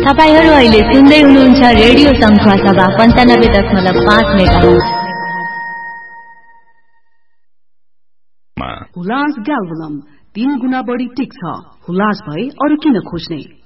तपाईहरु अहिले सुन्दै हुनुहुन्छ रेडियो संख्या सभा 95.5 मेगाहर्ज। हुलास ग्याल्भनम 3 गुणा बढी टिक्छ। हुलास भए अरु किन खोज्ने।